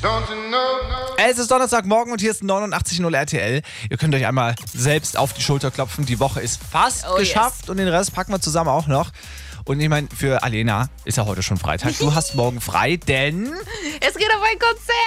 Es ist Donnerstagmorgen und hier ist 89.0 RTL. Ihr könnt euch einmal selbst auf die Schulter klopfen. Die Woche ist fast geschafft und den Rest packen wir zusammen auch noch. Und ich meine, für Alena ist ja heute schon Freitag. Du hast morgen frei, denn Es geht auf ein Konzert.